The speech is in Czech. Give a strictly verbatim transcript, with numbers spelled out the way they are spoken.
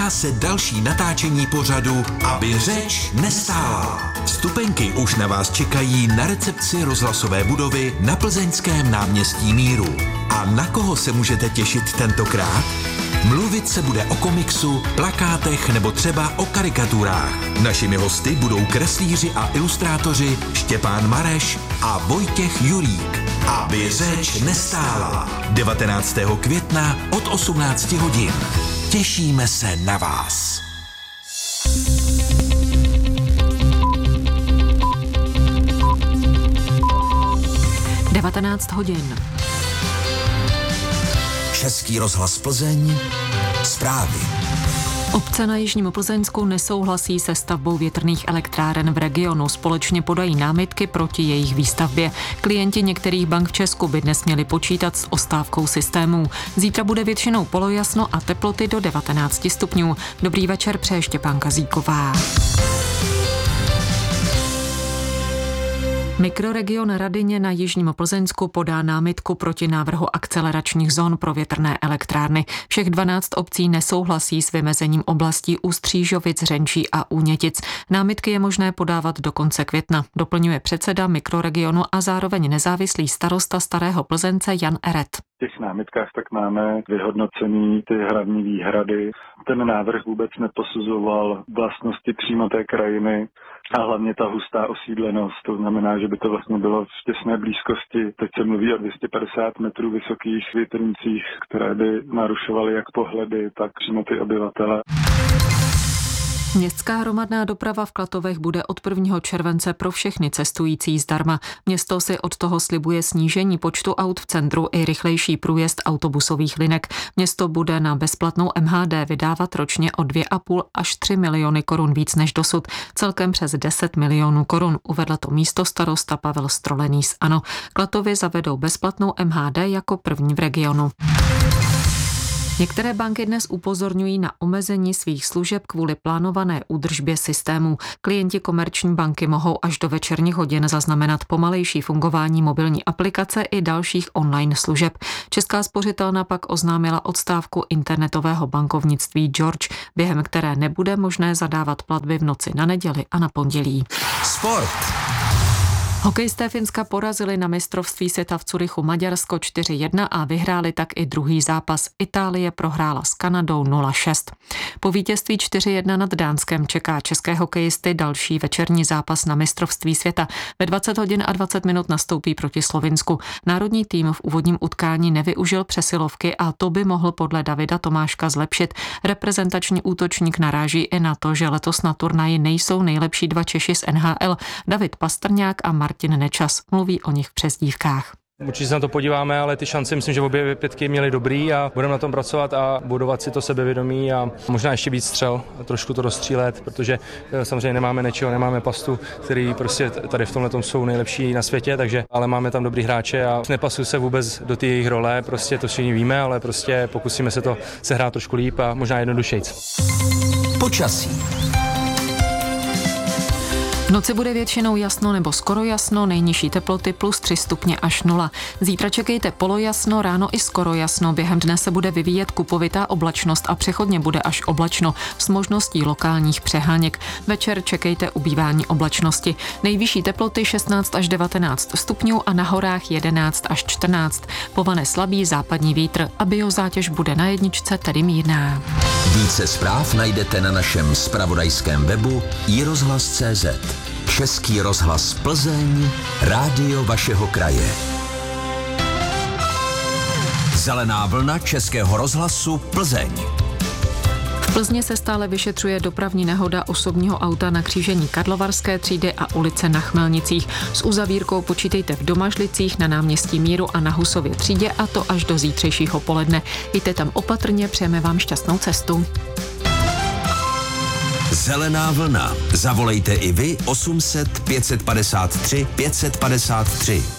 chystá se další natáčení pořadu Aby řeč nestála. Vstupenky už na vás čekají na recepci rozhlasové budovy na plzeňském náměstí Míru. A na koho se můžete těšit tentokrát? Mluvit se bude o komiksu, plakátech nebo třeba o karikaturách. Našimi hosty budou kreslíři a ilustrátoři Štěpán Mareš a Vojtěch Jurík. Aby řeč nestála. devatenáctého května od osmnácti hodin. Těšíme se na vás. devatenáct hodin. Český rozhlas Plzeň. Zprávy. Obce na Jižním Plzeňsku nesouhlasí se stavbou větrných elektráren v regionu. Společně podají námitky proti jejich výstavbě. Klienti některých bank v Česku by dnes měli počítat s ostávkou systémů. Zítra bude většinou polojasno a teploty do devatenácti stupňů. Dobrý večer, přeje Štěpánka Zíková. Mikroregion Radyně na Jižním Plzeňsku podá námitku proti návrhu akceleračních zón pro větrné elektrárny. Všech dvanáct obcí nesouhlasí s vymezením oblastí u Střížovic, Řenčí a Únětic. Námitky je možné podávat do konce května, doplňuje předseda mikroregionu a zároveň nezávislý starosta Starého Plzence Jan Eret. V těch námitkách tak máme vyhodnocený ty hlavní výhrady. Ten návrh vůbec neposuzoval vlastnosti přímo té krajiny a hlavně ta hustá osídlenost. To znamená, že by to vlastně bylo v těsné blízkosti. Teď se mluví o dvě stě padesát metrů vysokých větrnicích, které by narušovaly jak pohledy, tak přímo ty obyvatele. Městská hromadná doprava v Klatovech bude od prvního července pro všechny cestující zdarma. Město si od toho slibuje snížení počtu aut v centru i rychlejší průjezd autobusových linek. Město bude na bezplatnou M H D vydávat ročně o dvě a půl až tři miliony korun víc než dosud. Celkem přes deset milionů korun, uvedl to místo starosta Pavel Strolený z ANO. Klatovy zavedou bezplatnou M H D jako první v regionu. Některé banky dnes upozorňují na omezení svých služeb kvůli plánované údržbě systémů. Klienti Komerční banky mohou až do večerních hodin zaznamenat pomalejší fungování mobilní aplikace i dalších online služeb. Česká spořitelna pak oznámila odstávku internetového bankovnictví George, během které nebude možné zadávat platby v noci na neděli a na pondělí. Sport. Hokejisté Finska porazili na mistrovství světa v Curychu Maďarsko čtyři jedna a vyhráli tak i druhý zápas. Itálie prohrála s Kanadou nula šest. Po vítězství čtyři jedna nad Dánskem čeká české hokejisty další večerní zápas na mistrovství světa. Ve dvacet hodin a dvacet minut nastoupí proti Slovinsku. Národní tým v úvodním utkání nevyužil přesilovky a to by mohl podle Davida Tomáška zlepšit. Reprezentační útočník naráží i na to, že letos na turnaji nejsou nejlepší dva Češi z N H L, David Pastrňák a Martin Nečas. Mluví o nich v přezdívkách. Určitě se na to podíváme, ale ty šance myslím, že obě pětky měly dobrý a budeme na tom pracovat a budovat si to sebevědomí a možná ještě víc střel, trošku to rozstřílet, protože samozřejmě nemáme Nečeho, nemáme Pastu, který prostě tady v tomhletom jsou nejlepší na světě, takže ale máme tam dobrý hráče a nepasuju se vůbec do ty jejich role, prostě to všichni víme, ale prostě pokusíme se to sehrát trošku líp a možná jednodušejc. Počasí. V noci bude většinou jasno nebo skoro jasno, nejnižší teploty plus tři stupně až nula. Zítra čekejte polojasno, ráno i skoro jasno, během dne se bude vyvíjet kupovitá oblačnost a přechodně bude až oblačno s možností lokálních přeháněk. Večer čekejte ubývání oblačnosti. Nejvyšší teploty šestnáct až devatenáct stupňů a na horách jedenáct až čtrnáct. Povane slabý západní vítr a biozátěž bude na jedničce tedy mírná. Více zpráv najdete na našem zpravodajském webu i rozhlas tečka cé zet. Český rozhlas Plzeň, rádio vašeho kraje. Zelená vlna Českého rozhlasu Plzeň. V Plzni se stále vyšetřuje dopravní nehoda osobního auta na křížení Karlovarské třídy a ulice na Chmelnicích. S uzavírkou počítejte v Domažlicích, na náměstí Míru a na Husově třídě, a to až do zítřejšího poledne. Jděte tam opatrně, přejeme vám šťastnou cestu. Zelená vlna. Zavolejte i vy osm set pět set padesát tři pět set padesát tři.